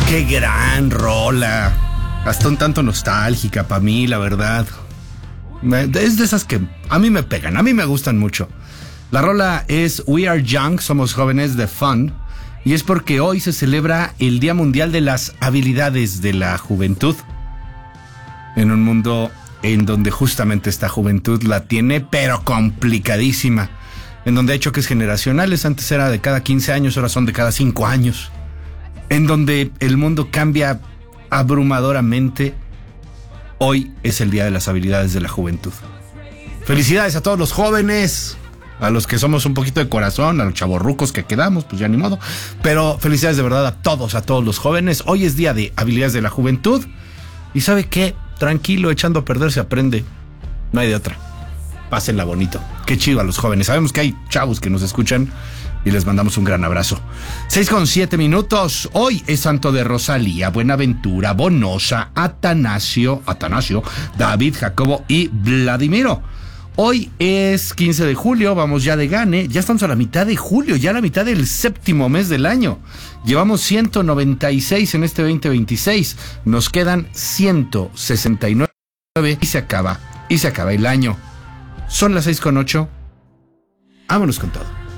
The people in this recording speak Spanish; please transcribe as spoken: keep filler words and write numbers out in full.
Qué gran rola. Hasta un tanto nostálgica para mí, la verdad. Es de esas que a mí me pegan, a mí me gustan mucho. La rola es We Are Young, somos jóvenes, de Fun. Y es porque hoy se celebra el Día Mundial de las Habilidades de la Juventud. En un mundo en donde justamente esta juventud la tiene, pero complicadísima. En donde hay choques generacionales, antes era de cada quince años, ahora son de cada cinco años. En donde el mundo cambia abrumadoramente. Hoy es el Día de las Habilidades de la Juventud. Felicidades a todos los jóvenes, a los que somos un poquito de corazón, a los chavorrucos que quedamos, pues ya ni modo. Pero felicidades de verdad a todos, a todos los jóvenes. Hoy es Día de Habilidades de la Juventud. ¿Y sabe qué? Tranquilo, echando a perder se aprende. No hay de otra. Pásenla bonito. Qué chido a los jóvenes. Sabemos que hay chavos que nos escuchan y les mandamos un gran abrazo. seis con siete minutos. Hoy es santo de Rosalía, Buenaventura, Bonosa, Atanasio, Atanasio, David, Jacobo y Vladimiro. Hoy es quince de julio, vamos ya de gane. Ya estamos a la mitad de julio, ya a la mitad del séptimo mes del año. Llevamos ciento noventa y seis en este veinte veintiséis. Nos quedan ciento sesenta y nueve y se acaba, y se acaba el año. Son las seis con ocho. Vámonos con todo.